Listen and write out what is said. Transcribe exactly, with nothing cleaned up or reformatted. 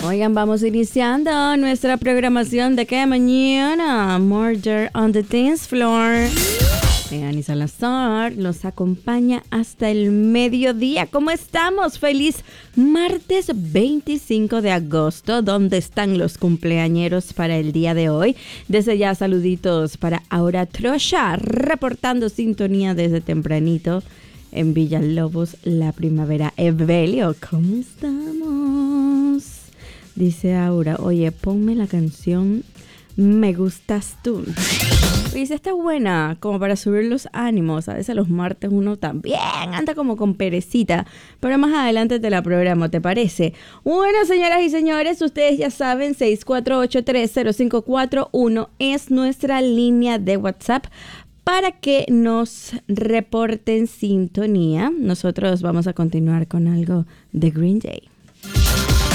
Oigan, vamos iniciando nuestra programación de que mañana Murder on the Dance Floor. Annie Salazar nos acompaña hasta el mediodía. ¿Cómo estamos? Feliz martes veinticinco de agosto. ¿Dónde están los cumpleañeros para el día de hoy? Desde ya saluditos para Aura Trocha, reportando sintonía desde tempranito en Villalobos, la primavera. Evelio, ¿cómo estamos? Dice Aura, oye, ponme la canción Me Gustas Tú. Y si está buena, como para subir los ánimos. A veces los martes uno también anda como con perecita. Pero más adelante te la programo, ¿te parece? Bueno, señoras y señores, ustedes ya saben, seis cuatro ocho tres cero cinco cuatro uno es nuestra línea de WhatsApp para que nos reporten sintonía. Nosotros vamos a continuar con algo de Green Day.